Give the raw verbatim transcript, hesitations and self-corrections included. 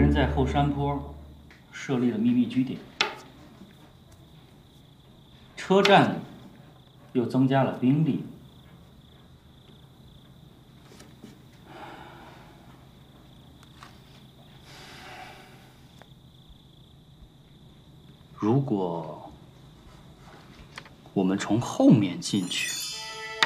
人在后山坡设立了秘密据点，车站里又增加了兵力。如果我们从后面进去，